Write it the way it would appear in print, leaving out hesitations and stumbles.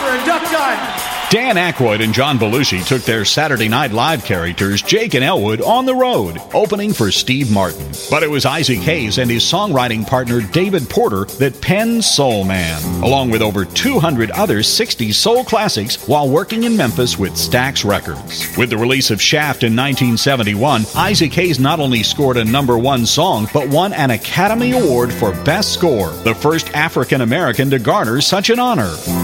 for a duck gun. Dan Aykroyd and John Belushi took their Saturday Night Live characters, Jake and Elwood, on the road, opening for Steve Martin. But it was Isaac Hayes and his songwriting partner David Porter that penned Soul Man, along with over 200 other 60s soul classics while working in Memphis with Stax Records. With the release of Shaft in 1971, Isaac Hayes not only scored a #1 song, but won an Academy Award for Best Score, the first African American to garner such an honor.